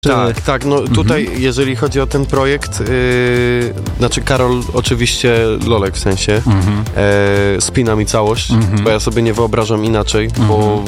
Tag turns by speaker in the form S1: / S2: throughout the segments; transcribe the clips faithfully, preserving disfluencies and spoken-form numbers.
S1: Tak, tak, no tutaj mhm. jeżeli chodzi o ten projekt, yy, znaczy Karol oczywiście, Lolek w sensie, mhm. e, spina mi całość, mhm. bo ja sobie nie wyobrażam inaczej, mhm. bo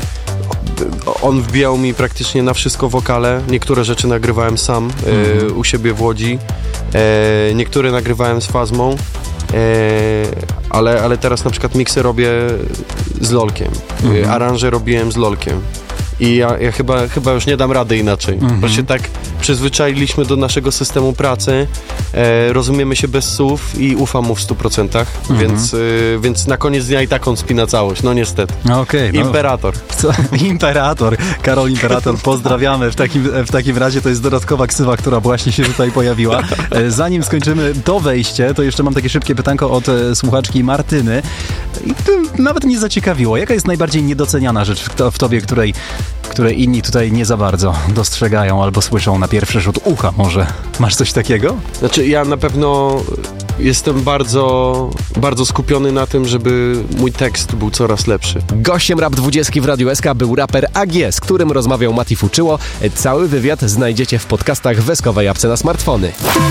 S1: on wbijał mi praktycznie na wszystko wokale, niektóre rzeczy nagrywałem sam mhm. e, u siebie w Łodzi, e, niektóre nagrywałem z Fazmą, e, ale, ale teraz na przykład miksy robię z Lolkiem, mhm. e, aranże robiłem z Lolkiem. I ja, ja chyba, chyba już nie dam rady inaczej. Mm-hmm. Bo się tak przyzwyczailiśmy do naszego systemu pracy, e, rozumiemy się bez słów i ufam mu w stu procentach, mm-hmm. więc, e, więc na koniec dnia i tak on spina całość, no niestety.
S2: Okay,
S1: Imperator.
S2: No. Co? Imperator. Karol Imperator, pozdrawiamy. W takim, w takim razie to jest dodatkowa ksywa, która właśnie się tutaj pojawiła. Zanim skończymy to wejście, to jeszcze mam takie szybkie pytanko od słuchaczki Martyny. I to nawet mnie zaciekawiło. Jaka jest najbardziej niedoceniana rzecz w, to, w tobie, której które inni tutaj nie za bardzo dostrzegają albo słyszą na pierwszy rzut ucha może. Masz coś takiego?
S1: Znaczy ja na pewno jestem bardzo, bardzo skupiony na tym, żeby mój tekst był coraz lepszy.
S3: Gościem Rap dwudziestki w Radiu S K był raper A G, z którym rozmawiał Mati Fuczyło. Cały wywiad znajdziecie w podcastach w Weskowej apce na smartfony.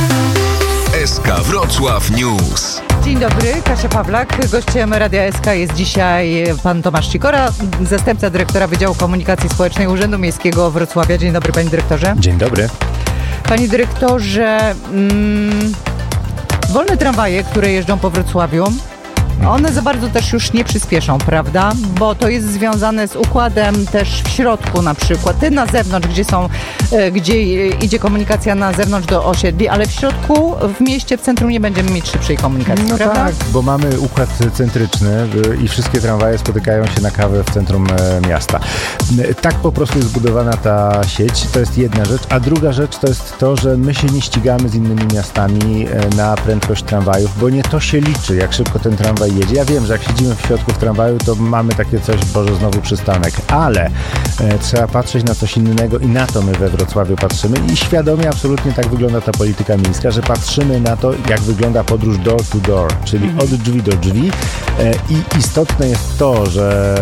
S4: S K Wrocław News.
S5: Dzień dobry, Kasia Pawlak. Gościem Radia S K jest dzisiaj pan Tomasz Sikora, zastępca dyrektora Wydziału Komunikacji Społecznej Urzędu Miejskiego Wrocławia. Dzień dobry, panie dyrektorze.
S2: Dzień dobry.
S5: Panie dyrektorze, mm, wolne tramwaje, które jeżdżą po Wrocławiu, one za bardzo też już nie przyspieszą, prawda? Bo to jest związane z układem też w środku na przykład. Te na zewnątrz, gdzie są, gdzie idzie komunikacja na zewnątrz do osiedli, ale w środku, w mieście, w centrum nie będziemy mieć szybszej komunikacji,
S6: no
S5: prawda?
S6: Tak, bo mamy układ centryczny i wszystkie tramwaje spotykają się na kawę w centrum miasta. Tak po prostu jest zbudowana ta sieć, to jest jedna rzecz, a druga rzecz to jest to, że my się nie ścigamy z innymi miastami na prędkość tramwajów, bo nie to się liczy, jak szybko ten tramwaj jedzie. Ja wiem, że jak siedzimy w środku w tramwaju, to mamy takie coś, Boże, znowu przystanek, ale e, trzeba patrzeć na coś innego i na to my we Wrocławiu patrzymy i świadomie absolutnie tak wygląda ta polityka miejska, że patrzymy na to, jak wygląda podróż door to door, czyli od drzwi do drzwi e, i istotne jest to, że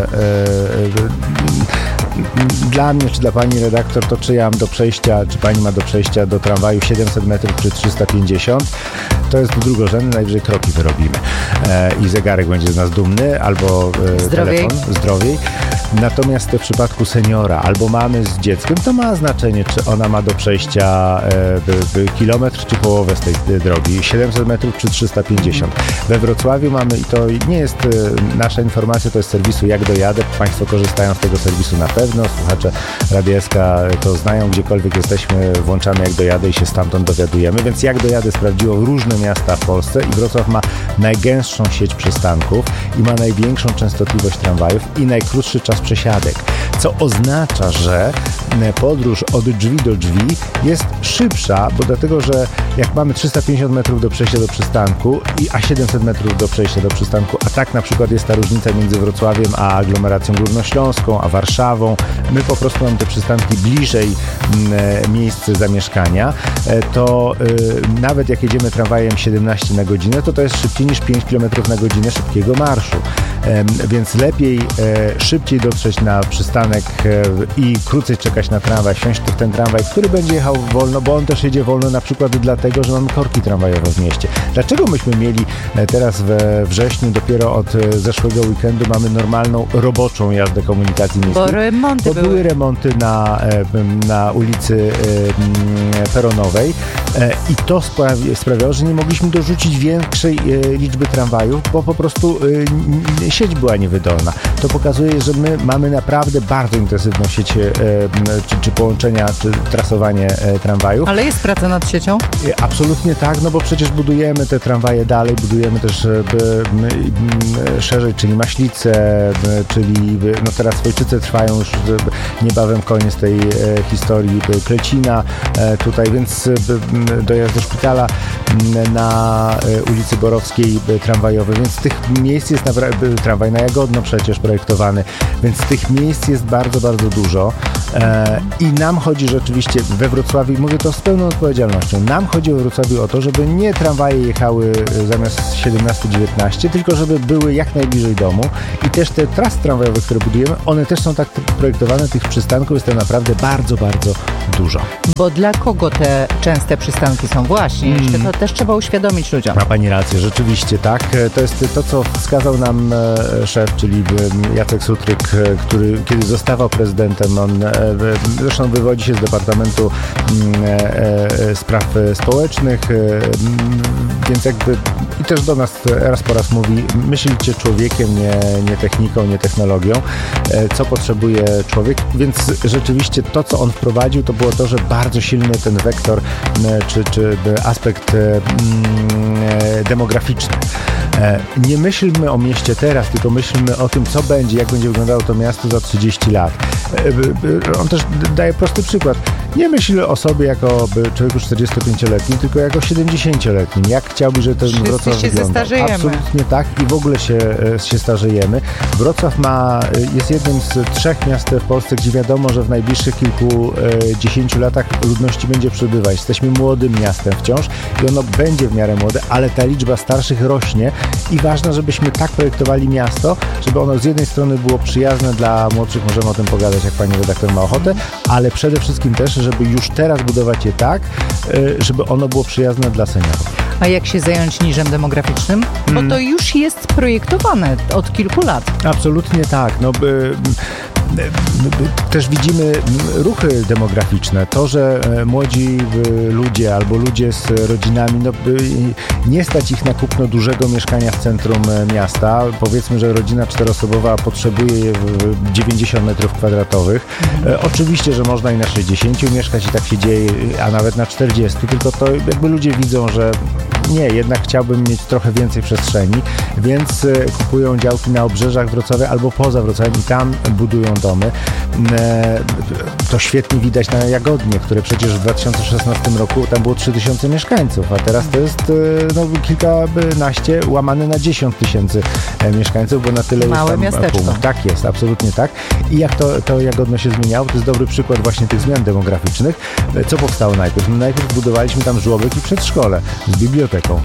S6: e, e, dla mnie, czy dla pani redaktor, to czy ja mam do przejścia, czy pani ma do przejścia do tramwaju siedemset metrów czy trzysta pięćdziesiąt, to jest drugorzędne, najwyżej kroki wyrobimy e, i zegarek będzie z nas dumny, albo e, telefon, zdrowiej. Natomiast w przypadku seniora albo mamy z dzieckiem, to ma znaczenie, czy ona ma do przejścia e, by, by kilometr, czy połowę z tej e, drogi, siedemset metrów, czy trzysta pięćdziesiąt. We Wrocławiu mamy, i to nie jest e, nasza informacja, to jest serwisu Jak Dojadę. Państwo korzystają z tego serwisu na pewno. Słuchacze Radia S K to znają, gdziekolwiek jesteśmy, włączamy Jak Dojadę i się stamtąd dowiadujemy. Więc Jak Dojadę sprawdziło różne miasta w Polsce i Wrocław ma najgęstszą sieć przystanków i ma największą częstotliwość tramwajów i najkrótszy czas przesiadek, co oznacza, że podróż od drzwi do drzwi jest szybsza, bo dlatego, że jak mamy trzysta pięćdziesiąt metrów do przejścia do przystanku, i, a siedemset metrów do przejścia do przystanku, a tak na przykład jest ta różnica między Wrocławiem a aglomeracją górnośląską, a Warszawą, my po prostu mamy te przystanki bliżej m, miejsc zamieszkania, to y, nawet jak jedziemy tramwajem siedemnaście na godzinę, to to jest szybciej niż pięć kilometrów na godzinę szybkiego marszu. Y, więc lepiej y, szybciej dotrzeć na przystanek y, i krócej czekać na tramwaj, wsiąść w ten tramwaj, który będzie jechał wolno, bo on też jedzie wolno na przykład dlatego, że mamy korki tramwajowe w mieście. Dlaczego myśmy mieli teraz we wrześniu, dopiero od zeszłego weekendu mamy normalną, roboczą jazdę komunikacji miejskiej?
S5: Bo remonty
S6: bo były. były remonty na, na ulicy Peronowej i to sprawi, sprawiało, że nie mogliśmy dorzucić większej liczby tramwajów, bo po prostu sieć była niewydolna. To pokazuje, że my mamy naprawdę bardzo intensywną sieć czy, czy połączenia, czy trasowanie tramwajów.
S5: Ale jest praca nad siecią?
S6: Absolutnie tak, no bo przecież budujemy te tramwaje dalej, budujemy też szerzej, czyli Maślice, czyli no teraz Wojczyce trwają już niebawem koniec tej historii Klecina tutaj, więc dojazd do szpitala na ulicy Borowskiej tramwajowy, więc tych miejsc jest naprawdę, tramwaj na Jagodno przecież projektowany, więc tych miejsc jest bardzo, bardzo dużo e, i nam chodzi rzeczywiście we Wrocławiu, mówię to z pełną odpowiedzialnością, nam chodzi we Wrocławiu o to, żeby nie tramwaje jechały zamiast siedemnaście dziewiętnaście, tylko żeby były jak najbliżej domu i też te trasy tramwajowe, które budujemy, one też są tak projektowane, tych przystanków jest tam naprawdę bardzo, bardzo dużo.
S5: Bo dla kogo te częste przystanki są? Właśnie, mm. jeszcze to też trzeba uświadomić ludziom.
S6: Ma pani rację, rzeczywiście tak. To jest to, co wskazał nam szef, czyli Jacek Sutryk, który kiedy zostawał prezydentem, on zresztą wywodzi się z Departamentu Spraw Społecznych, więc jakby i też do nas raz po raz mówi, myślcie człowiekiem, nie, nie techniką, nie technologią, co potrzebuje człowiek, więc rzeczywiście to, co on wprowadził, to było to, że bardzo silny ten wektor, czy, czy aspekt demograficzny. Nie myślmy o mieście teraz, tylko myślmy o tym, co będzie, jak będzie wyglądało to miasto za trzydzieści lat. On też daje prosty przykład. Nie myśl o sobie jako człowieku czterdziestopięcioletnim, tylko jako siedemdziesięcioletnim. Jak chciałby, żeby ten
S5: Wszyscy
S6: Wrocław
S5: się
S6: wyglądał?
S5: zestarzejemy.
S6: Absolutnie tak i w ogóle się, się starzejemy. Wrocław ma, jest jednym z trzech miast w Polsce, gdzie wiadomo, że w najbliższych kilkudziesięciu latach ludności będzie przybywać. Jesteśmy młodym miastem wciąż i ono będzie w miarę młode, ale ta liczba starszych rośnie i ważne, żebyśmy tak projektowali miasto, żeby ono z jednej strony było przyjazne dla młodszych, możemy o tym pogadać, jak pani redaktor ma ochotę, ale przede wszystkim też, żeby już teraz budować je tak, żeby ono było przyjazne dla seniorów.
S5: A jak się zająć niżem demograficznym? Bo
S6: Hmm.
S5: to już jest projektowane od kilku lat.
S6: Absolutnie tak. No, by, też widzimy ruchy demograficzne. To, że młodzi ludzie albo ludzie z rodzinami, no, nie stać ich na kupno dużego mieszkania w centrum miasta. Powiedzmy, że rodzina czteroosobowa potrzebuje dziewięćdziesiąt metrów kwadratowych. Oczywiście, że można i na sześćdziesięciu mieszkać i tak się dzieje, a nawet na czterdziestu, tylko to jakby ludzie widzą, że nie, jednak chciałbym mieć trochę więcej przestrzeni, więc kupują działki na obrzeżach Wrocławia albo poza Wrocławiem i tam budują domy. To świetnie widać na Jagodnie, które przecież w dwa tysiące szesnastym roku tam było trzy tysiące mieszkańców, a teraz to jest no, kilkanaście łamane na dziesięć tysięcy mieszkańców, bo na tyle
S5: Małe
S6: jest tam
S5: miasteczko.
S6: pół. Tak jest, absolutnie tak. I jak to, to Jagodno się zmieniało, to jest dobry przykład właśnie tych zmian demograficznych. Co powstało najpierw? No, najpierw budowaliśmy tam żłobek i przedszkole z biblioteką,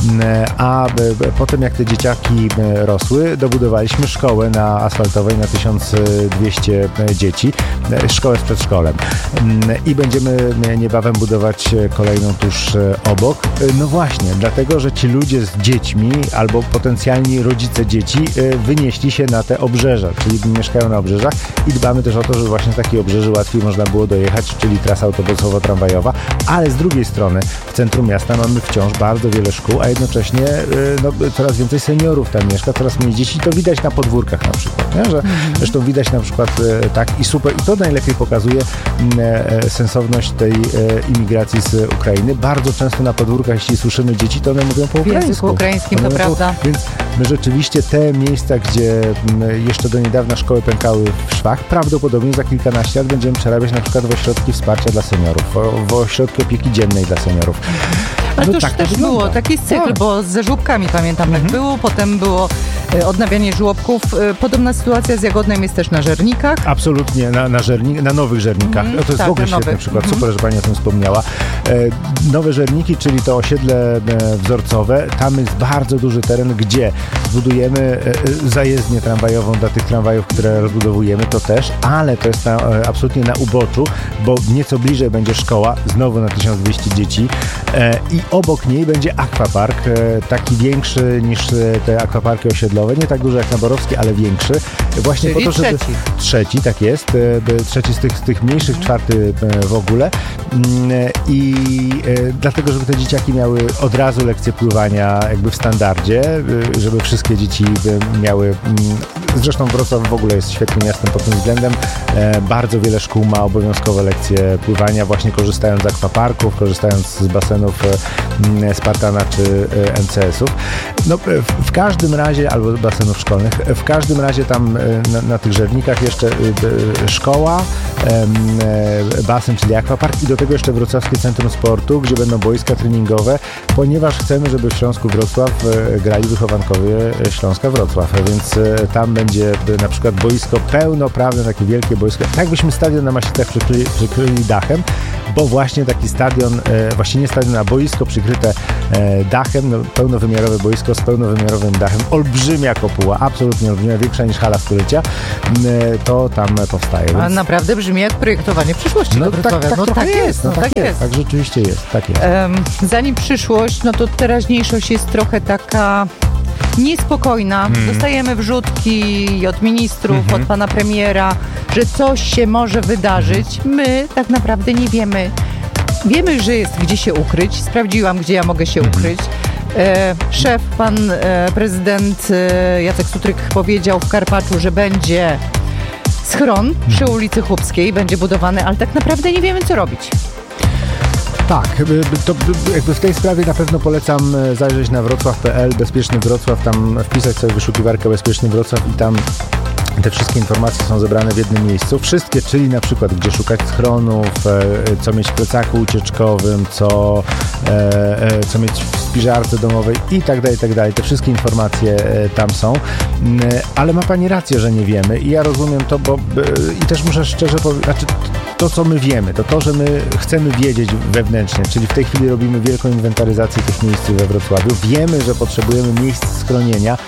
S6: a potem jak te dzieciaki rosły, dobudowaliśmy szkołę na asfaltowej na tysiąc dwieście dzieci, szkołę z przedszkolem i będziemy niebawem budować kolejną tuż obok. No właśnie, dlatego, że ci ludzie z dziećmi albo potencjalni rodzice dzieci wynieśli się na te obrzeża, czyli mieszkają na obrzeżach i dbamy też o to, żeby właśnie z takiej obrzeży łatwiej można było dojechać, czyli trasa autobusowo-tramwajowa, ale z drugiej strony w centrum miasta mamy wciąż bardzo wiele szkół, a jednocześnie no, coraz więcej seniorów tam mieszka, coraz mniej dzieci, to widać na podwórkach na przykład, nie? Że zresztą widać na przykład tak i super, i to najlepiej pokazuje e, sensowność tej e, imigracji z Ukrainy. Bardzo często na podwórkach, jeśli słyszymy dzieci, to one mówią po
S5: W języku
S6: ukraińsku.
S5: ukraińskim,
S6: One
S5: to
S6: mówią
S5: prawda.
S6: Po, więc my rzeczywiście te miejsca, gdzie m, jeszcze do niedawna szkoły pękały w szwach, prawdopodobnie za kilkanaście lat będziemy przerabiać na przykład w ośrodki wsparcia dla seniorów, w, w ośrodki opieki dziennej dla seniorów.
S5: Ale
S6: No
S5: to już
S6: tak to
S5: też
S6: wygląda.
S5: było, taki jest cykl,
S6: Tak.
S5: bo ze żłobkami pamiętam
S6: Mhm.
S5: jak było, potem było e, odnawianie żłobków. E, podobna sytuacja z Jagodnem jest też na Żernikach.
S6: Absolutnie, na, na, żerni- na nowych Żernikach.
S5: Mhm,
S6: No to jest
S5: tak,
S6: w ogóle
S5: na
S6: świetny
S5: nowych.
S6: przykład.
S5: Mhm.
S6: Super, że Pani o tym wspomniała. E, nowe Żerniki, czyli to osiedle e, wzorcowe. Tam jest bardzo duży teren, gdzie budujemy e, zajezdnię tramwajową dla tych tramwajów, które rozbudowujemy, to też, ale to jest na, e, absolutnie na uboczu, bo nieco bliżej będzie szkoła, znowu na tysiąc dwieście dzieci e, i obok niej będzie akwapark, e, taki większy niż e, te akwaparki osiedlowe, nie tak duży jak na Borowskiej, ale większy. Właśnie
S5: Czyli
S6: po to, żeby...
S5: trzeci.
S6: Trzeci, tak jest. E, Trzeci z tych, z tych mniejszych, czwarty e, w ogóle. Mm, I e, dlatego, żeby te dzieciaki miały od razu lekcje pływania jakby w standardzie, e, żeby wszystkie dzieci e, miały... mm, Zresztą Wrocław w ogóle jest świetnym miastem pod tym względem. E, Bardzo wiele szkół ma obowiązkowe lekcje pływania, właśnie korzystając z akwaparków, korzystając z basenów mm, Spartana czy e, M C S-ów. No, w, w każdym razie, albo basenów szkolnych, w każdym razie tam e, na, na tych Żernikach jeszcze e, e, szkoła, e, basen, czyli akwapark i do tego jeszcze Wrocławskie Centrum Sportu, gdzie będą boiska treningowe, ponieważ chcemy, żeby w Śląsku Wrocław e, grali wychowankowie Śląska Wrocław, więc e, tam będzie e, na przykład boisko pełnoprawne, takie wielkie boisko, tak byśmy stadion na Masicach przykryli, przykryli dachem, bo właśnie taki stadion, e, właśnie nie stadion, a boisko przykryte e, dachem, no, pełnowymiarowe boisko z pełnowymiarowym dachem, olbrzymia kopuła, absolutnie olbrzymia, większa niż hala stulecia, e, to tam powstaje. Więc...
S5: A naprawdę brzmi jak projektowanie przyszłości.
S6: No tak, tak,
S5: no, tak jest, no,
S6: no tak,
S5: tak jest.
S6: jest. Tak rzeczywiście jest, tak jest.
S5: Um, zanim przyszłość, no to teraźniejszość jest trochę taka niespokojna. Hmm. Dostajemy wrzutki od ministrów, hmm. od pana premiera, że coś się może wydarzyć. My tak naprawdę nie wiemy. Wiemy, że jest gdzie się ukryć. Sprawdziłam, gdzie ja mogę się hmm. ukryć. E, szef, pan e, prezydent e, Jacek Sutryk powiedział w Karpaczu, że będzie schron przy ulicy Chłopskiej, będzie budowany, ale tak naprawdę nie wiemy, co robić.
S6: Tak, to jakby w tej sprawie na pewno polecam zajrzeć na wrocław kropka p l, Bezpieczny Wrocław, tam wpisać sobie wyszukiwarkę Bezpieczny Wrocław i tam te wszystkie informacje są zebrane w jednym miejscu. Wszystkie, czyli na przykład gdzie szukać schronów, co mieć w plecaku ucieczkowym, co, co mieć w spiżarce domowej i tak dalej, i tak dalej. Te wszystkie informacje tam są. Ale ma pani rację, że nie wiemy i ja rozumiem to, bo i też muszę szczerze powiedzieć, znaczy to, co my wiemy, to to, że my chcemy wiedzieć wewnętrznie, czyli w tej chwili robimy wielką inwentaryzację tych miejsc we Wrocławiu. Wiemy, że potrzebujemy miejsc schronienia.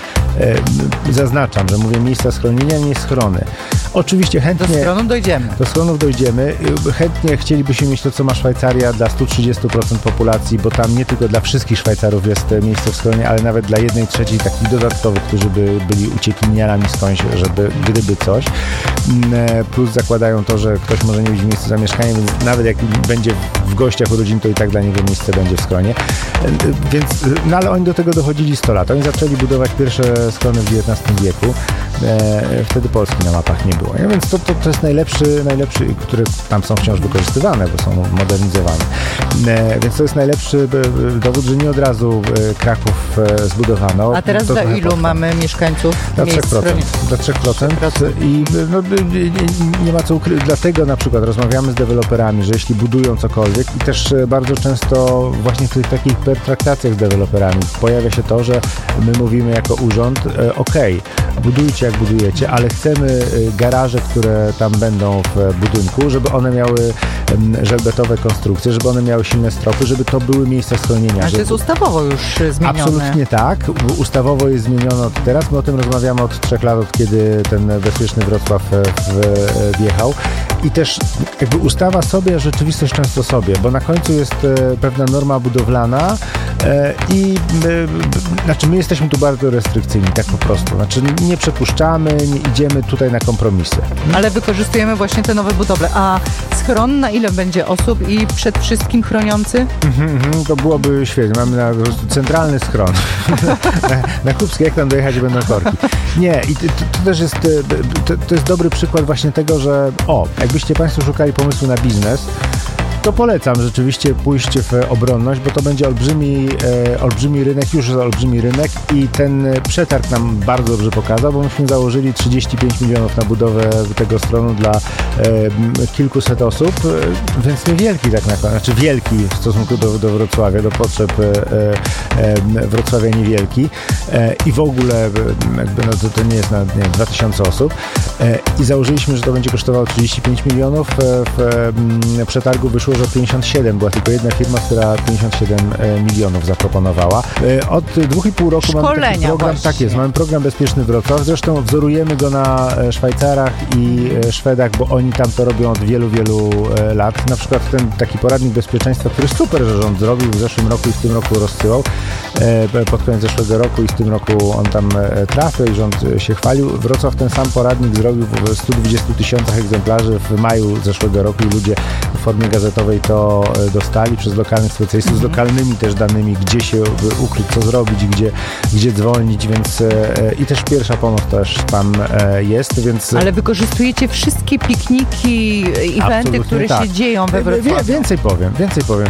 S6: E, zaznaczam, że mówię miejsca schronienia, nie schrony. Oczywiście chętnie...
S5: Do schronów dojdziemy.
S6: Do schronów dojdziemy. Chętnie chcielibyśmy mieć to, co ma Szwajcaria dla sto trzydzieści procent populacji, bo tam nie tylko dla wszystkich Szwajcarów jest miejsce w schronie, ale nawet dla jednej trzeciej takich dodatkowych, którzy by byli uciekinierami skądś, żeby gdyby coś. Plus zakładają to, że ktoś może nie mieć miejsca zamieszkania, więc nawet jak będzie w gościach urodzin, to i tak dla niego miejsce będzie w schronie. Więc, no ale oni do tego dochodzili sto lat. Oni zaczęli budować pierwsze schrony w dziewiętnastym wieku. E, wtedy Polski na mapach nie było. Ja, więc to, to, to jest najlepszy, najlepszy, które tam są wciąż wykorzystywane, bo są modernizowane. E, więc to jest najlepszy dowód, że nie od razu Kraków zbudowano.
S5: A teraz
S6: to
S5: dla ilu
S6: potrwa.
S5: mamy mieszkańców?
S6: Dla trzech procent. Dla trzech procent. I no, nie, nie ma co ukryć. Dlatego na przykład rozmawiamy z deweloperami, że jeśli budują cokolwiek i też bardzo często właśnie w tych takich pertraktacjach z deweloperami pojawia się to, że my mówimy jako urząd, e, okej, okay, budujcie jak budujecie, ale chcemy garaże, które tam będą w budynku, żeby one miały żelbetowe konstrukcje, żeby one miały silne stropy, żeby to były miejsca schronienia.
S5: Ale to jest ustawowo już zmienione.
S6: Absolutnie tak. Ustawowo jest zmienione od teraz. My o tym rozmawiamy od trzech lat, od kiedy ten Bezpieczny Wrocław wjechał. I też jakby ustawa sobie, rzeczywistość często sobie, bo na końcu jest pewna norma budowlana i znaczy my jesteśmy tu bardzo restrykcyjni, tak po prostu. Znaczy nie przepuszczamy, nie idziemy tutaj na kompromisy.
S5: Ale wykorzystujemy właśnie te nowe budowle. A schron na ile będzie osób i przed wszystkim chroniący?
S6: Mm-hmm, to byłoby świetnie. Mamy na centralny schron. na, na Chłopskiej, jak tam dojechać, będą korki. Nie, i to, to też jest to, to jest dobry przykład właśnie tego, że o, jakbyście Państwo szukali pomysłu na biznes, to polecam rzeczywiście pójść w obronność, bo to będzie olbrzymi, e, olbrzymi rynek, już jest olbrzymi rynek i ten przetarg nam bardzo dobrze pokazał, bo myśmy założyli trzydzieści pięć milionów na budowę tego stronu dla e, kilkuset osób, e, więc niewielki tak naprawdę, znaczy wielki w stosunku do, do Wrocławia, do potrzeb e, e, Wrocławia niewielki e, i w ogóle jakby, no, to, to nie jest na nie, dwa tysiące osób e, i założyliśmy, że to będzie kosztowało trzydzieści pięć milionów, e, w e, przetargu wyszło, że pięćdziesiąt siedem, była tylko jedna firma, która pięćdziesiąt siedem milionów zaproponowała. Od dwóch i pół roku
S5: Szkolenia
S6: mamy taki program,
S5: właśnie.
S6: tak jest, mamy program Bezpieczny Wrocław, zresztą wzorujemy go na Szwajcarach i Szwedach, bo oni tam to robią od wielu, wielu lat. Na przykład ten taki poradnik bezpieczeństwa, który super, że rząd zrobił w zeszłym roku i w tym roku rozsyłał, pod koniec zeszłego roku i w tym roku on tam trafił i rząd się chwalił. Wrocław ten sam poradnik zrobił w stu dwudziestu tysiącach egzemplarzy w maju zeszłego roku i ludzie w formie gazetowej to dostali przez lokalnych specjalistów mm-hmm. z lokalnymi też danymi, gdzie się ukryć, co zrobić, gdzie, gdzie dzwonić, więc e, i też pierwsza pomoc też tam e, jest, więc...
S5: Ale wykorzystujecie wszystkie pikniki, eventy, które
S6: tak.
S5: się dzieją we Wrocławiu.
S6: Wie, więcej powiem, więcej powiem.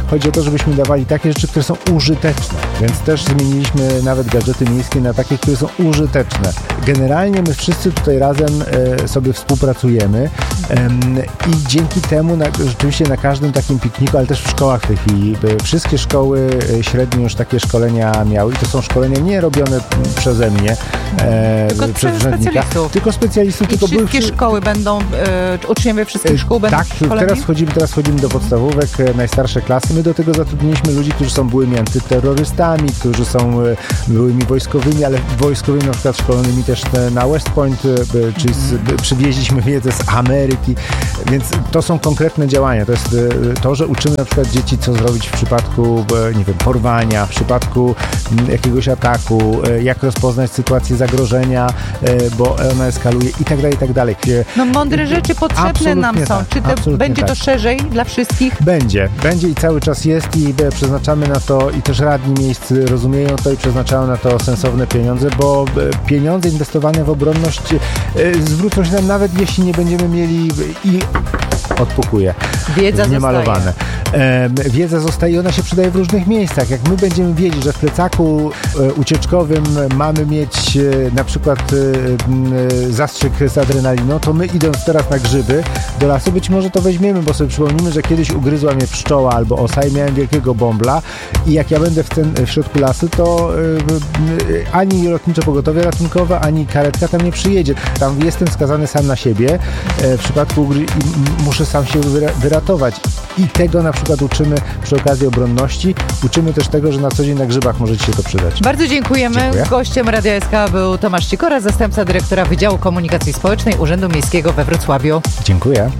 S6: chodzi o to, żebyśmy dawali takie rzeczy, które są użyteczne, więc też zmieniliśmy nawet gadżety miejskie na takie, które są użyteczne. Generalnie my wszyscy tutaj razem e, sobie współpracujemy e, i dzięki temu na, rzeczywiście na każdym takim pikniku, ale też w szkołach w tej chwili, wszystkie szkoły średnie już takie szkolenia miały i to są szkolenia nie robione przeze mnie, e,
S5: tylko
S6: przez
S5: specjalistów.
S6: Tylko specjalistów.
S5: I
S6: tylko
S5: wszystkie
S6: były...
S5: szkoły będą, e, uczniowie wszystkich szkół będą
S6: Tak,
S5: szkoleni?
S6: teraz wchodzimy, teraz wchodzimy do podstawówek, najstarsze klasy. My do tego zatrudniliśmy ludzi, którzy są byłymi antyterrorystami, którzy są byłymi wojskowymi, ale wojskowymi na przykład szkolonymi też na West Point, czyli z, przywieźliśmy wiedzę z Ameryki, więc to są konkretne działania. To jest to, że uczymy na przykład dzieci, co zrobić w przypadku, nie wiem, porwania, w przypadku jakiegoś ataku, jak rozpoznać sytuację zagrożenia, bo ona eskaluje i tak dalej, i tak dalej.
S5: No mądre rzeczy potrzebne
S6: Absolutnie
S5: nam są.
S6: tak,
S5: Czy to będzie
S6: tak.
S5: to szerzej dla wszystkich?
S6: Będzie, będzie i cały czas jest i przeznaczamy na to i też radni miejsc rozumieją to i przeznaczają na to sensowne pieniądze, bo pieniądze inwestowane w obronność zwrócą się nam nawet jeśli nie będziemy mieli i odpukuje.
S5: Wiedza
S6: niemalowane. E, wiedza zostaje i ona się przydaje w różnych miejscach. Jak my będziemy wiedzieć, że w plecaku e, ucieczkowym mamy mieć e, na przykład e, e, zastrzyk z adrenaliną, to my idąc teraz na grzyby do lasu, być może to weźmiemy, bo sobie przypomnimy, że kiedyś ugryzła mnie pszczoła albo osa i miałem wielkiego bąbla i jak ja będę w, ten, w środku lasu, to e, e, ani lotnicze pogotowie ratunkowe, ani karetka tam nie przyjedzie. Tam jestem skazany sam na siebie. E, w przypadku ugry- muszę sam się wyratować. I tego na przykład uczymy przy okazji obronności. Uczymy też tego, że na co dzień na grzybach może ci się to przydać.
S5: Bardzo dziękujemy.
S6: Dziękuję.
S5: Gościem Radia S K był Tomasz Sikora, zastępca dyrektora Wydziału Komunikacji Społecznej Urzędu Miejskiego we Wrocławiu.
S6: Dziękuję.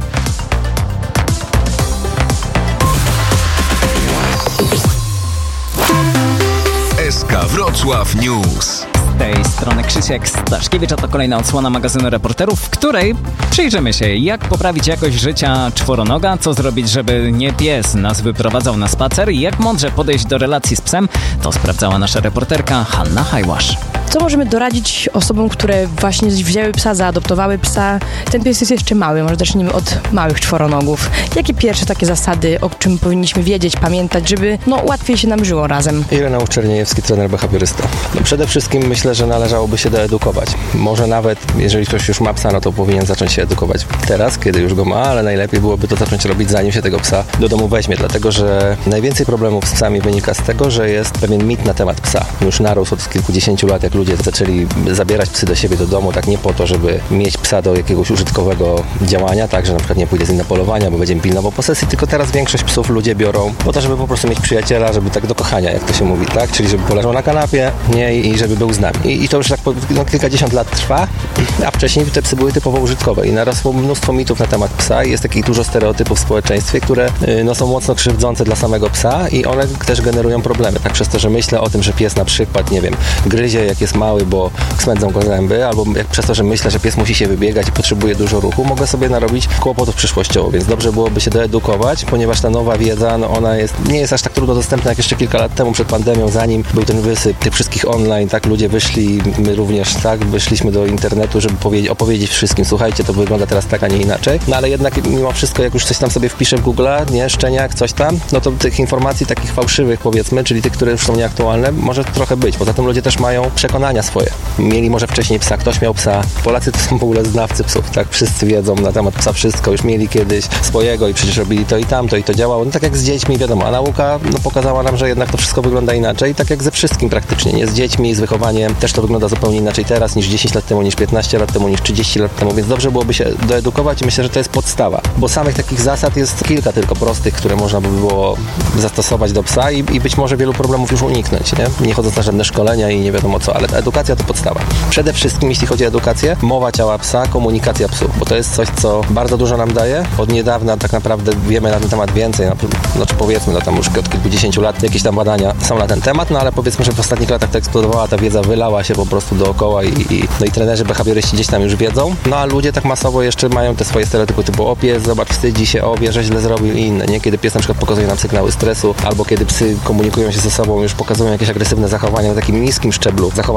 S4: S K Wrocław News.
S7: Z tej strony Krzysiek Staszkiewicz, a to kolejna odsłona magazynu Reporterów, w której przyjrzymy się, jak poprawić jakość życia czworonoga, co zrobić, żeby nie pies nas wyprowadzał na spacer i jak mądrze podejść do relacji z psem, to sprawdzała nasza reporterka Hanna Hajłasz.
S8: Co możemy doradzić osobom, które właśnie wzięły psa, zaadoptowały psa? Ten pies jest jeszcze mały, może zacznijmy od małych czworonogów. Jakie pierwsze takie zasady, o czym powinniśmy wiedzieć, pamiętać, żeby no, łatwiej się nam żyło razem?
S9: Ireneusz Czerniejewski, trener behawiorysta. No przede wszystkim myślę, że należałoby się doedukować. Może nawet, jeżeli ktoś już ma psa, no to powinien zacząć się edukować teraz, kiedy już go ma, ale najlepiej byłoby to zacząć robić, zanim się tego psa do domu weźmie, dlatego że najwięcej problemów z psami wynika z tego, że jest pewien mit na temat psa. Już narósł od kilkudziesięciu lat, jak ludzie zaczęli zabierać psy do siebie do domu, tak nie po to, żeby mieć psa do jakiegoś użytkowego działania, tak, że na przykład nie pójdzie z nim na polowania, bo będzie pilnował posesji, tylko teraz większość psów ludzie biorą po to, żeby po prostu mieć przyjaciela, żeby tak do kochania, jak to się mówi, tak, czyli żeby poleżał na kanapie, nie, i żeby był z nami. I, i to już tak po, no, kilkadziesiąt lat trwa, a wcześniej te psy były typowo użytkowe i narosło mnóstwo mitów na temat psa i jest takich dużo stereotypów w społeczeństwie, które y, no, są mocno krzywdzące dla samego psa i one też generują problemy, tak, przez to, że myślę o tym, że pies na przykład, nie wiem, gryzie jak jest mały, bo smędzą go zęby, albo jak przez to, że myślę, że pies musi się wybiegać i potrzebuje dużo ruchu, mogę sobie narobić kłopotów przyszłościowo, więc dobrze byłoby się doedukować, ponieważ ta nowa wiedza, no ona jest, nie jest aż tak trudno dostępna jak jeszcze kilka lat temu przed pandemią, zanim był ten wysyp tych wszystkich online, tak, ludzie wyszli, my również, tak, wyszliśmy do internetu, żeby powiedzieć, opowiedzieć wszystkim, słuchajcie, to wygląda teraz tak, a nie inaczej, no ale jednak mimo wszystko, jak już coś tam sobie wpiszę w Google, nie, szczeniak, coś tam, no to tych informacji takich fałszywych, powiedzmy, czyli tych, które już są nieaktualne, może trochę być. Poza tym ludzie też mają przekonania swoje. Mieli może wcześniej psa, ktoś miał psa. Polacy to są w ogóle znawcy psów, tak? Wszyscy wiedzą na temat psa wszystko, już mieli kiedyś swojego i przecież robili to i tamto i to działało. No tak jak z dziećmi, wiadomo, a nauka no, pokazała nam, że jednak to wszystko wygląda inaczej, tak jak ze wszystkim praktycznie, nie? Z dziećmi, z wychowaniem też to wygląda zupełnie inaczej teraz niż dziesięć lat temu, niż piętnaście lat temu, niż trzydzieści lat temu, więc dobrze byłoby się doedukować i myślę, że to jest podstawa, bo samych takich zasad jest kilka tylko prostych, które można by było zastosować do psa i, i być może wielu problemów już uniknąć, nie? Nie chodząc na żadne szkolenia i nie wiadomo co, ale ta edukacja to podstawa. Przede wszystkim, jeśli chodzi o edukację, mowa ciała psa, komunikacja psów, bo to jest coś, co bardzo dużo nam daje. Od niedawna tak naprawdę wiemy na ten temat więcej, no, znaczy powiedzmy, no tam już od kilkudziesięciu lat jakieś tam badania są na ten temat, no ale powiedzmy, że w ostatnich latach to eksplodowała, ta wiedza wylała się po prostu dookoła i, i, no i trenerzy, behawioryści gdzieś tam już wiedzą, no a ludzie tak masowo jeszcze mają te swoje stereotypy typu o pies, zobacz, wstydzi się, o wie, że źle zrobił i inne, nie? Kiedy pies na przykład pokazuje nam sygnały stresu, albo kiedy psy komunikują się ze sobą, już pokazują jakieś agresywne zachowania na takim niskim szczeblu zachowań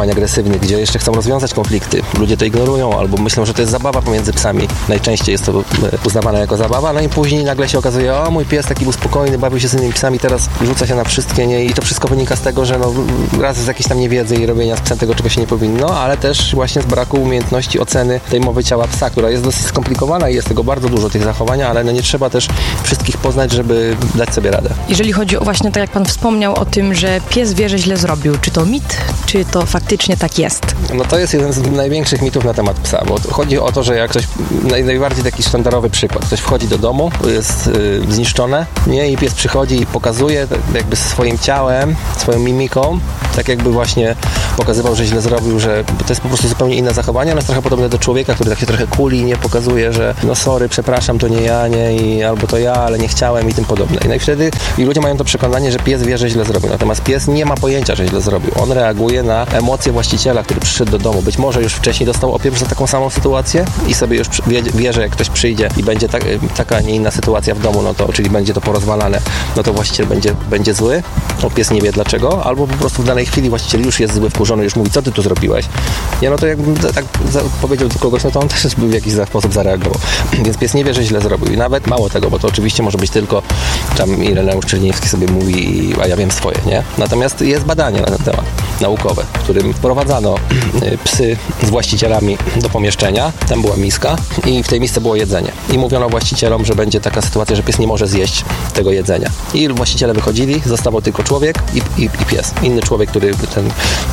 S9: zachowań agresywnych, gdzie jeszcze chcą rozwiązać konflikty. Ludzie to ignorują albo myślą, że to jest zabawa pomiędzy psami. Najczęściej jest to uznawane jako zabawa, no i później nagle się okazuje, o mój pies taki był spokojny, bawił się z innymi psami, teraz rzuca się na wszystkie, nie? I to wszystko wynika z tego, że no, raz z jakiejś tam niewiedzy i robienia z psem tego, czego się nie powinno, ale też właśnie z braku umiejętności oceny tej mowy ciała psa, która jest dosyć skomplikowana i jest tego bardzo dużo, tych zachowań, ale no nie trzeba też wszystkich poznać, żeby dać sobie radę.
S8: Jeżeli chodzi o właśnie tak, jak pan wspomniał o tym, że pies wie, że źle zrobił, czy to mit, czy to faktycznie tak jest?
S9: No to jest jeden z największych mitów na temat psa, bo chodzi o to, że jak ktoś, naj, najbardziej taki sztandarowy przykład, ktoś wchodzi do domu, jest y, zniszczone, nie, i pies przychodzi i pokazuje jakby swoim ciałem, swoją mimiką, tak jakby właśnie pokazywał, że źle zrobił, że to jest po prostu zupełnie inne zachowanie, ale jest trochę podobne do człowieka, który tak się trochę kuli, nie pokazuje, że no sorry, przepraszam, to nie ja, nie, i albo to ja, ale nie chciałem i tym podobne. No i wtedy i ludzie mają to przekonanie, że pies wie, że źle zrobił, natomiast pies nie ma pojęcia, że źle zrobił. On reaguje na emocje właściciela, który przyszedł do domu. Być może już wcześniej dostał opiekę za taką samą sytuację i sobie już wie, wie że jak ktoś przyjdzie i będzie tak, taka, nie inna sytuacja w domu, no to, czyli będzie to porozwalane, no to właściciel będzie, będzie zły, bo pies nie wie dlaczego, albo po prostu w danej chwili właściciel już jest zły, wkurzony, już mówi, co ty tu zrobiłeś? Nie, no to jakbym tak powiedział do kogoś, no to on też by w jakiś sposób zareagował. Więc pies nie wie, że źle zrobił. I nawet mało tego, bo to oczywiście może być tylko tam Ireneusz Czerniewski sobie mówi, a ja wiem swoje, nie? Natomiast jest badanie na ten temat, naukowe, w którym wprowadzano psy z właścicielami do pomieszczenia, tam była miska i w tej misce było jedzenie. I mówiono właścicielom, że będzie taka sytuacja, że pies nie może zjeść tego jedzenia. I właściciele wychodzili, zostawał tylko człowiek i, i, i pies. Inny człowiek, który ten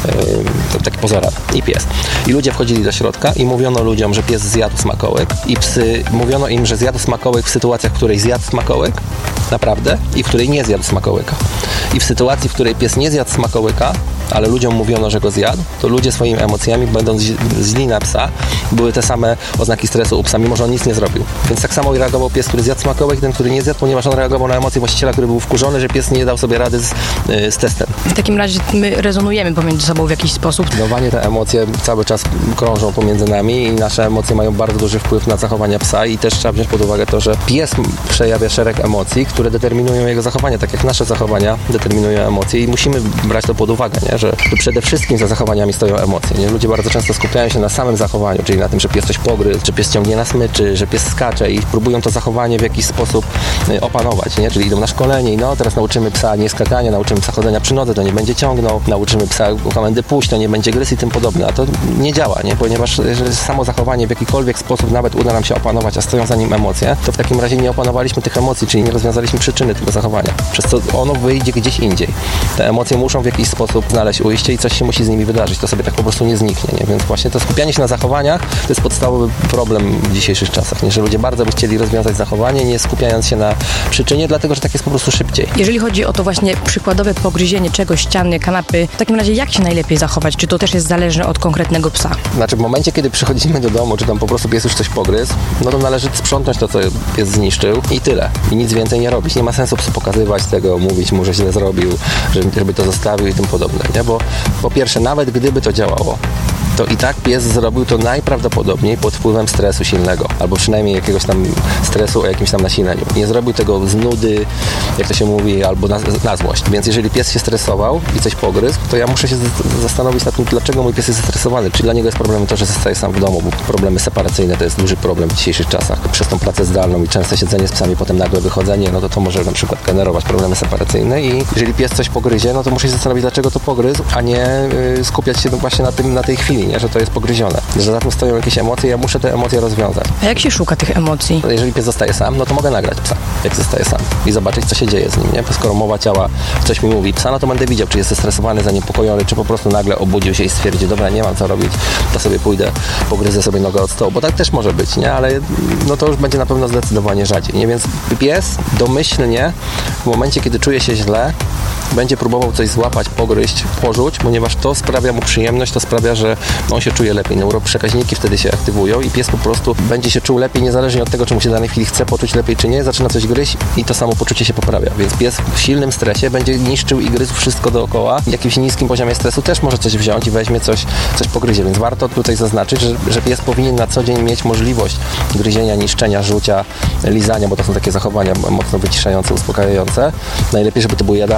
S9: yy, taki pozoran i pies. I ludzie wchodzili do środka i mówiono ludziom, że pies zjadł smakołyk i psy, mówiono im, że zjadł smakołyk w sytuacjach, w której zjadł smakołyk, naprawdę, i w której nie zjadł smakołyka. I w sytuacji, w której pies nie zjadł smakołyka, ale ludziom mówiono, że go zjadł, to ludzie swoimi emocjami, będąc źli na psa, były te same oznaki stresu u psa, mimo że on nic nie zrobił. Więc tak samo reagował pies, który zjadł smakołyk, i ten, który nie zjadł, ponieważ on reagował na emocje właściciela, który był wkurzony, że pies nie dał sobie rady z, z testem.
S8: W takim razie my rezonujemy pomiędzy sobą w jakiś sposób.
S9: Zdecydowanie te emocje cały czas krążą pomiędzy nami i nasze emocje mają bardzo duży wpływ na zachowania psa i też trzeba wziąć pod uwagę to, że pies przejawia szereg emocji, które determinują jego zachowanie, tak jak nasze zachowania determinują emocje i musimy brać to pod uwagę, nie? Że przede wszystkim za zachowaniami stoją emocje. Nie? Ludzie bardzo często skupiają się na samym zachowaniu, czyli na tym, że pies coś pogryzł, że pies ciągnie na smyczy, że pies skacze i próbują to zachowanie w jakiś sposób opanować, nie? Czyli idą na szkolenie i no teraz nauczymy psa nie skakania, nauczymy psa chodzenia przy nodze, to nie będzie ciągnął, nauczymy psa komendy puść, to nie będzie gryz i tym podobne, a to nie działa, nie? Ponieważ jeżeli samo zachowanie w jakikolwiek sposób nawet uda nam się opanować, a stoją za nim emocje, to w takim razie nie opanowaliśmy tych emocji, czyli nie rozwiązaliśmy przyczyny tego zachowania, przez co ono wyjdzie gdzieś indziej. Te emocje muszą w jakiś sposób znaleźć ujście i coś się musi z nimi wydarzyć, to sobie tak po prostu nie zniknie, nie? Więc właśnie to skupianie się na zachowaniach to jest podstawowy problem w dzisiejszych czasach, nie? Że ludzie bardzo by chcieli rozwiązać zachowanie, nie skupiając się na przyczynie, dlatego że tak jest po prostu szybciej.
S8: Jeżeli chodzi o to właśnie przykładowe pogryzienie czegoś, ściany, kanapy, w takim razie jak się najlepiej zachować? Czy to też jest zależne od konkretnego psa?
S9: Znaczy w momencie, kiedy przychodzimy do domu, czy tam po prostu pies już coś pogryzł, no to należy sprzątnąć to, co pies zniszczył i tyle. I nic więcej nie robić. Nie ma sensu psu pokazywać tego, mówić mu, że źle zrobił, żeby to zostawił i tym podobne, nie? Bo po pierwsze, nawet gdyby to działało, to i tak pies zrobił to najprawdopodobniej pod wpływem stresu silnego, albo przynajmniej jakiegoś tam stresu o jakimś tam nasileniu. Nie zrobił tego z nudy, jak to się mówi, albo na, na złość. Więc jeżeli pies się stresował i coś pogryzł, to ja muszę się z- zastanowić nad tym, dlaczego mój pies jest zestresowany. Czy dla niego jest problemem to, że zostaje sam w domu, bo problemy separacyjne to jest duży problem w dzisiejszych czasach. Przez tą pracę zdalną i częste siedzenie z psami, potem nagłe wychodzenie, no to to może na przykład generować problemy separacyjne i jeżeli pies coś pogryzie, no to muszę się zastanowić, dlaczego to pogryzł, a nie y, skupiać się właśnie na tym, na tej chwili, nie? Że to jest pogryzione. Że za tym stoją jakieś emocje, ja muszę te emocje rozwiązać.
S8: A jak się szuka tych emocji?
S9: Jeżeli pies zostaje sam, no to mogę nagrać psa, jak zostaje sam i zobaczyć, co się dzieje z nim, nie? Bo skoro mowa ciała coś mi mówi psa, no to będę widział, czy jest zestresowany, zaniepokojony, czy po prostu nagle obudził się i stwierdził, dobra, nie mam co robić, to sobie pójdę, pogryzę sobie nogę od stołu, bo tak też może być, nie? Ale no to już będzie na pewno zdecydowanie rzadziej, nie? Więc pies domyślnie w momencie, kiedy czuje się źle, będzie próbował coś złapać, pogryźć, porzuć, ponieważ to sprawia mu przyjemność, to sprawia, że on się czuje lepiej. Neuroprzekaźniki wtedy się aktywują i pies po prostu będzie się czuł lepiej, niezależnie od tego, czy mu się w danej chwili chce poczuć lepiej, czy nie, zaczyna coś gryźć i to samopoczucie się poprawia. Więc pies w silnym stresie będzie niszczył i gryzł wszystko dookoła. W jakimś niskim poziomie stresu też może coś wziąć i weźmie coś, coś pogryzie. Więc warto tutaj zaznaczyć, że, że pies powinien na co dzień mieć możliwość gryzienia, niszczenia, rzucia, lizania, bo to są takie zachowania mocno wyciszające, uspokajające. Najlepiej, żeby to były jadalne rzeczy,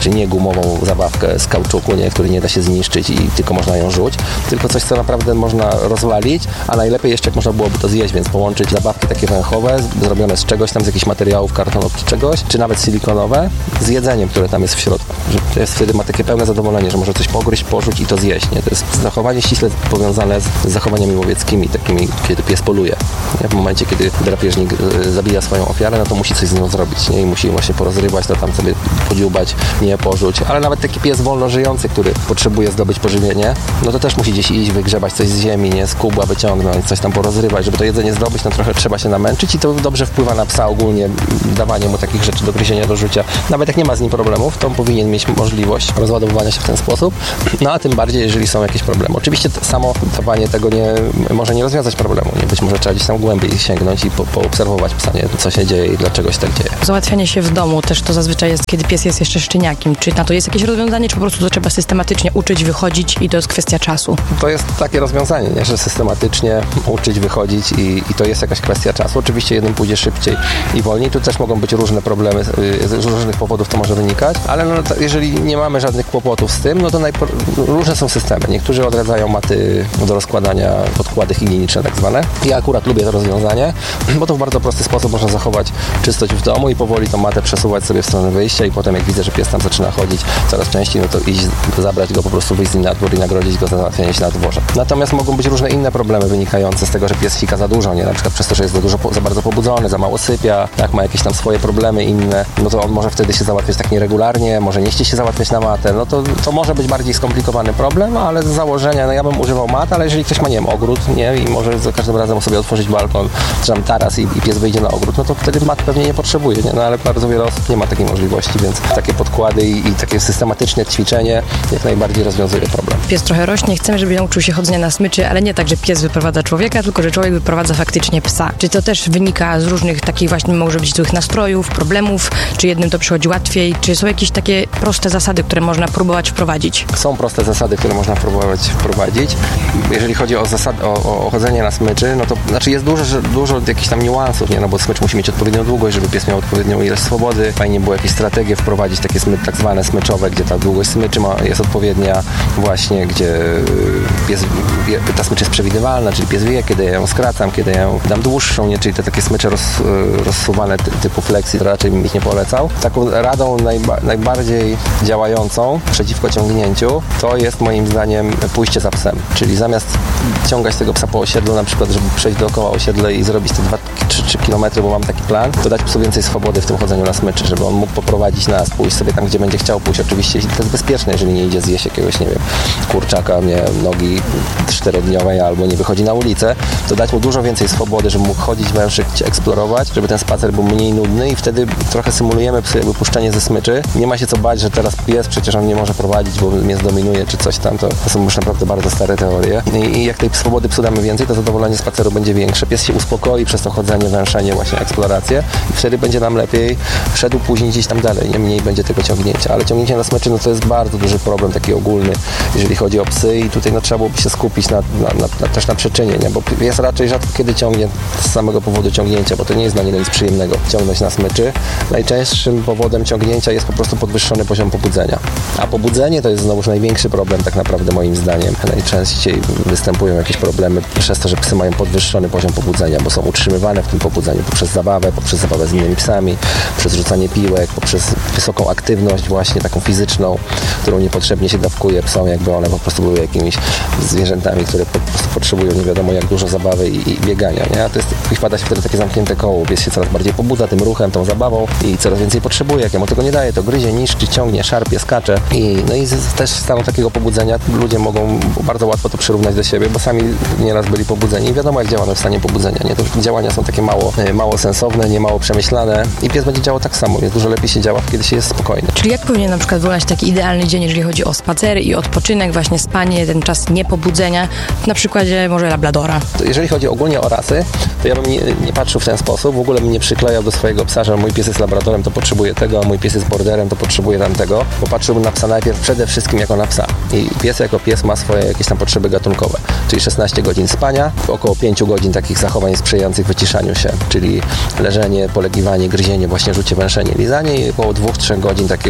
S9: czyli nie gumową zabawkę z kauczuku, nie, który nie da się zniszczyć i tylko można ją rzuć, tylko coś, co naprawdę można rozwalić, a najlepiej jeszcze jak można byłoby to zjeść, więc połączyć zabawki takie węchowe, zrobione z czegoś tam, z jakichś materiałów, kartonów czy czegoś, czy nawet silikonowe, z jedzeniem, które tam jest w środku. Że to jest wtedy ma takie pełne zadowolenie, że może coś pogryźć, porzuć i to zjeść, nie? To jest zachowanie ściśle powiązane z, z zachowaniami łowieckimi, takimi, kiedy pies poluje. Nie? W momencie, kiedy drapieżnik y, zabija swoją ofiarę, no to musi coś z nią zrobić, nie? I musi właśnie porozrywać, to tam sobie podziubać, nie porzuć, ale nawet taki pies wolno żyjący, który potrzebuje zdobyć pożywienie, no to też musi gdzieś iść, wygrzebać coś z ziemi, nie? Z kubła wyciągnąć, coś tam porozrywać, żeby to jedzenie zdobyć, no trochę trzeba się namęczyć i to dobrze wpływa na psa ogólnie, dawanie mu takich rzeczy do gryzienia, do rzucia. Nawet jak nie ma z nim problemów, to on powinien mieć możliwość rozładowywania się w ten sposób, no a tym bardziej, jeżeli są jakieś problemy. Oczywiście to samo dawanie tego nie, może nie rozwiązać problemu, nie? Być może trzeba gdzieś tam głębiej sięgnąć i po, poobserwować psa, nie? Co się dzieje i dlaczego się tak dzieje.
S8: Załatwianie się w domu też to zazwyczaj jest, kiedy pies jest jeszcze szczeniakiem. Czy na to jest jakieś rozwiązanie, czy po prostu to trzeba systematycznie uczyć, wychodzić i to jest kwestia czasu? To
S9: jest takie rozwiązanie, nie? Że systematycznie uczyć, wychodzić i, i to jest jakaś kwestia czasu. Oczywiście jednym pójdzie szybciej i wolniej. Tu też mogą być różne problemy, z różnych powodów to może wynikać, ale no, to, jeżeli nie mamy żadnych kłopotów z tym, no to najpo... różne są systemy. Niektórzy odradzają maty do rozkładania, podkłady higieniczne tak zwane. Ja akurat lubię to rozwiązanie, bo to w bardzo prosty sposób można zachować czystość w domu i powoli tą matę przesuwać sobie w stronę wyjścia i potem jak widzę, że pies tam zaczyna chodzić coraz częściej, no to iść, zabrać go, po prostu wyjść z nim na dwór i nagrodzić go za załatwienie się na dworze. Natomiast mogą być różne inne problemy wynikające z tego, że pies sika za dużo, nie? Na przykład przez to, że jest za dużo, za bardzo pobudzony, za mało sypia, jak ma jakieś tam swoje problemy inne, no to on może wtedy się załatwiać tak nieregularnie, może nie chce się załatwiać na matę, no to, to może być bardziej skomplikowany problem, ale z założenia, no ja bym używał mat, ale jeżeli ktoś ma, nie wiem, ogród, nie? I może za każdym razem sobie otworzyć balkon, czy tam taras i, i pies wyjdzie na ogród, no to wtedy mat pewnie nie potrzebuje, nie? No ale bardzo wiele osób nie ma takiej możliwości, więc takie podkłady i, i takie systematyczne ćwiczenie jak najbardziej rozwiązuje problem.
S8: Pies trochę rośnie, chcemy, żeby nauczył się chodzenia na smyczy, ale nie tak, że pies wyprowadza człowieka, tylko że człowiek wyprowadza faktycznie psa. Czy to też wynika z różnych takich właśnie, może być złych nastrojów, problemów, czy jednym to przychodzi łatwiej, czy są jakieś takie proste zasady, które można próbować wprowadzić?
S9: Są proste zasady, które można próbować wprowadzić. Jeżeli chodzi o zasady, o, o chodzenie na smyczy, no to znaczy jest dużo, że, dużo jakichś tam niuansów, nie? No bo smycz musi mieć odpowiednią długość, żeby pies miał odpowiednią ilość swobody. Fajnie było jakieś strategie wprowadzić, takie smy, tak zwane smyczowe, gdzie ta długość smyczy ma, jest odpowiednia właśnie, gdzie pies, ta smycz jest przewidywalna, czyli pies wie, kiedy ja ją skracam, kiedy ja ją dam dłuższą, nie? Czyli te takie smycze roz, rozsuwane ty, typu flexi, to raczej bym ich nie polecał. Taką radą najba, najbardziej działającą przeciwko ciągnięciu to jest moim zdaniem pójście za psem, czyli zamiast ciągać tego psa po osiedlu, na przykład, żeby przejść dookoła osiedle i zrobić te dwa czy trzy kilometry, bo mam taki plan, to dać psu więcej swobody w tym chodzeniu na smyczy, żeby on mógł poprowadzić nas, pójść sobie tam, gdzie będzie chciał pójść. Oczywiście to jest bezpieczne, jeżeli nie idzie zjeść jakiegoś, nie wiem, kurczaka, nie, nogi czterodniowej albo nie wychodzi na ulicę, to dać mu dużo więcej swobody, żeby mógł chodzić, węszyć, eksplorować, żeby ten spacer był mniej nudny i wtedy trochę symulujemy psy jakby puszczenie ze smyczy. Nie ma się co bać, że teraz pies przecież on nie może prowadzić, bo mnie zdominuje czy coś tam. To, to są już naprawdę bardzo stare teorie. I, i jak tej swobody psu damy więcej, to zadowolenie spaceru będzie większe. Pies się uspokoi przez to chodzenie, węszenie, właśnie eksplorację i wtedy będzie nam lepiej szedł później gdzieś tam dalej, nie mniej będzie tego ciągnięcia. Ale ciągnięcie na smyczy, no to jest bardzo duży problem, taki ogólny, jeżeli chodzi o psy i tutaj no, trzeba byłoby się skupić na, na, na, na, też na przyczynie, nie? Bo pies raczej rzadko kiedy ciągnie z samego powodu ciągnięcia, bo to nie jest dla niego nic przyjemnego ciągnąć na smyczy. Najczęstszym powodem ciągnięcia jest po prostu podwyższony poziom pobudzenia. A pobudzenie to jest znowuż największy problem tak naprawdę moim zdaniem. Najczęściej występują jakieś problemy przez to, że psy mają podwyższony poziom pobudzenia, bo są utrzymywane w tym pobudzeniu poprzez zabawę, poprzez zabawę z innymi psami, przez rzucanie piłek, poprzez wysoką aktywność właśnie taką fizyczną, którą niepotrzebnie się dawkuje psom, jakby one po prostu były jakimiś zwierzętami, które po prostu potrzebują nie wiadomo jak dużo zabawy i, i biegania, nie? A to jest, wpada się wtedy takie zamknięte koło, pies się coraz bardziej pobudza tym ruchem, tą zabawą i coraz więcej potrzebuje, jak jemu tego nie daje, to gryzie, niszczy, ciągnie, szarpie, skacze i no i z, też z stanu takiego pobudzenia ludzie mogą bardzo łatwo to przyrównać do siebie, bo sami nieraz byli pobudzeni i wiadomo jak działamy w stanie pobudzenia, nie? To działania są takie mało, mało sensowne, nie mało przemyślane i pies będzie działał tak samo, więc dużo lepiej się działa, kiedy się jest spokojny.
S8: Czyli jak powinien na przykład wyglądać taki idealny dzień, jeżeli chodzi o spacery i odpoczynek, właśnie spanie, ten czas niepobudzenia, na przykładzie może labradora?
S9: To jeżeli chodzi ogólnie o rasy, to ja bym nie, nie patrzył w ten sposób, w ogóle bym nie przyklejał do swojego psa, że mój pies jest labradorem, to potrzebuje tego, a mój pies jest borderem, to potrzebuje tamtego, bo patrzyłbym na psa najpierw przede wszystkim jako na psa. I pies jako pies ma swoje jakieś tam potrzeby gatunkowe, czyli szesnaście godzin spania, około pięć godzin takich zachowań sprzyjających wyciszaniu się, czyli leżenie, polegiwanie, gryzienie, właśnie rzucie, węszenie, lizanie i około dwóch do trzech godzin takiego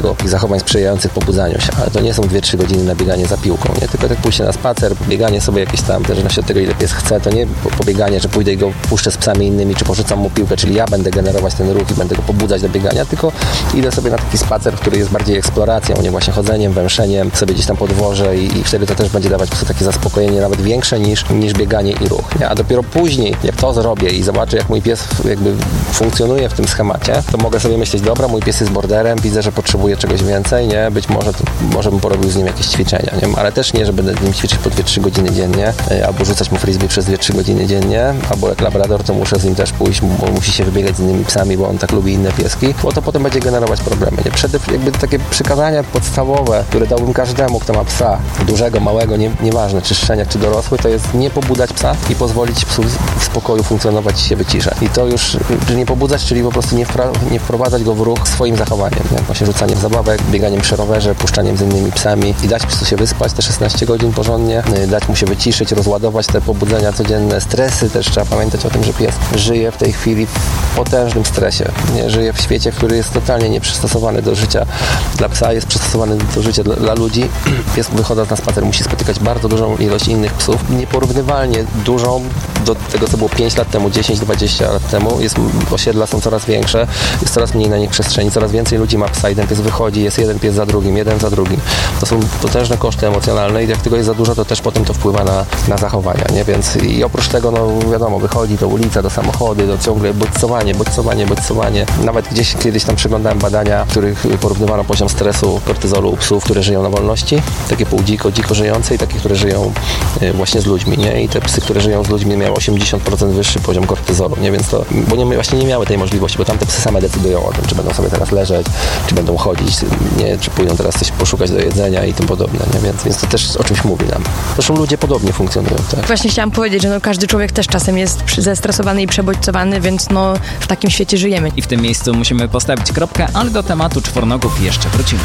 S9: takiego zachowań sprzyjających pobudzaniu się, ale to nie są dwie trzy godziny na bieganie za piłką, nie? Tylko tak pójście na spacer, bieganie sobie jakieś tam, też od tego, ile pies chce, to nie pobieganie, że pójdę i go puszczę z psami innymi, czy porzucam mu piłkę, czyli ja będę generować ten ruch i będę go pobudzać do biegania, tylko idę sobie na taki spacer, który jest bardziej eksploracją, nie właśnie chodzeniem, węszeniem, sobie gdzieś tam po dworze i, i wtedy to też będzie dawać po prostu takie zaspokojenie nawet większe niż, niż bieganie i ruch, nie? A dopiero później, jak to zrobię i zobaczę, jak mój pies jakby funkcjonuje w tym schemacie, to mogę sobie myśleć, dobra, mój pies jest borderem, widzę, że potrzebuje czegoś więcej, nie? Być może, to, może bym porobił z nim jakieś ćwiczenia, nie? Ale też nie, że będę z nim ćwiczyć po dwie trzy godziny dziennie, albo rzucać mu frisbee przez dwie trzy godziny dziennie, albo jak labrador, to muszę z nim też pójść, bo musi się wybiegać z innymi psami, bo on tak lubi inne pieski, bo to potem będzie generować problemy, nie? Przede, jakby takie przykazania podstawowe, które dałbym każdemu, kto ma psa, dużego, małego, nie, nieważne, czy szczeniak, czy dorosły, to jest nie pobudzać psa i pozwolić psu w spokoju funkcjonować i się wyciszać. I to już, czy nie pobudzać, czyli po prostu nie, wpra- nie wprowadzać go w ruch swoim zachowaniem, nie? Właśnie rzucaniem zabawek, bieganiem przy rowerze, puszczaniem z innymi psami i dać psu się wyspać te szesnaście godzin porządnie, dać mu się wyciszyć, rozładować te pobudzenia codzienne, stresy, też trzeba pamiętać o tym, że pies żyje w tej chwili w potężnym stresie, nie? Żyje w świecie, który jest totalnie nieprzystosowany do życia dla psa, jest przystosowany do życia dla, dla ludzi. Pies wychodząc na spacer musi spotykać bardzo dużą ilość innych psów, nieporównywalnie dużą do tego, co było pięć lat temu, dziesięć dwadzieścia lat temu. Jest, osiedla są coraz większe, jest coraz mniej na nich przestrzeni, coraz więcej ludzi ma psa, jeden pies wychodzi, jest jeden pies za drugim, jeden za drugim. To są potężne koszty emocjonalne i jak tego jest za dużo, to też potem to wpływa na, na zachowania, nie? Więc i oprócz tego, no wiadomo, wychodzi do ulicy, do samochody, do ciągle bodźcowanie, bodźcowanie, bodźcowanie. Nawet gdzieś kiedyś tam przeglądałem badania, w których porównywano poziom stresu, kortyzolu u psów, które żyją na wolności, takie pół dziko, dziko żyjące i takie, które żyją właśnie z ludźmi, nie? I te psy, które żyją z ludźmi, miały osiemdziesiąt procent wyższy poziom kortyzolu, nie? Więc to, bo nie, właśnie nie miały tej możliwości, bo tamte psy same decydują o tym, czy będą sobie teraz leżeć, czy będą chodzić, nie? Czy pójdą teraz coś poszukać do jedzenia i tym podobne, nie? Więc, więc to też o czymś mówi nam. Zresztą ludzie podobnie funkcjonują, tak?
S8: Właśnie chciałam powiedzieć, że no każdy człowiek też czasem jest zestresowany i przebodźcowany, więc no w takim świecie żyjemy.
S7: I w tym miejscu musimy postawić kropkę, ale do tematu czworonogów jeszcze wrócimy.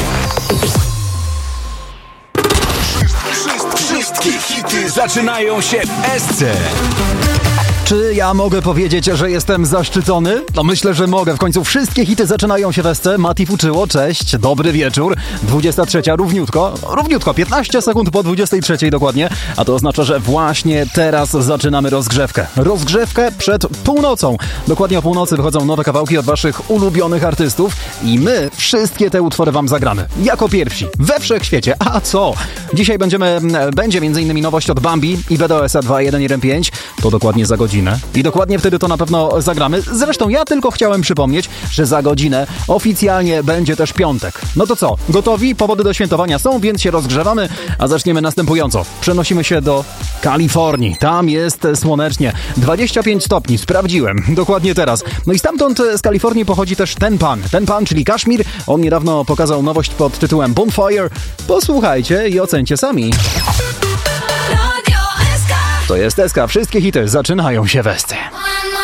S4: Wszystkie hity zaczynają się w S C.
S2: Czy ja mogę powiedzieć, że jestem zaszczycony? No myślę, że mogę. W końcu wszystkie hity zaczynają się w S C. Mati Fuczyło, cześć, dobry wieczór. dwudziesta trzecia, równiutko, równiutko, piętnaście sekund po dwudziestej trzeciej dokładnie. A to oznacza, że właśnie teraz zaczynamy rozgrzewkę. Rozgrzewkę przed północą. Dokładnie o północy wychodzą nowe kawałki od waszych ulubionych artystów i my wszystkie te utwory wam zagramy. Jako pierwsi, we wszechświecie. A co? Dzisiaj będziemy, będzie m.in. nowość od Bambi i B D O S A dwa jeden jeden pięć. To dokładnie za godzinę. I dokładnie wtedy to na pewno zagramy. Zresztą ja tylko chciałem przypomnieć, że za godzinę oficjalnie będzie też piątek. No to co? Gotowi? Powody do świętowania są, więc się rozgrzewamy, a zaczniemy następująco. Przenosimy się do Kalifornii. Tam jest słonecznie. dwadzieścia pięć stopni. Sprawdziłem. Dokładnie teraz. No i stamtąd z Kalifornii pochodzi też ten pan. Ten pan, czyli Kaszmir. On niedawno pokazał nowość pod tytułem Bonfire. Posłuchajcie i ocencie sami. To jest S K. Wszystkie hity zaczynają się w S C.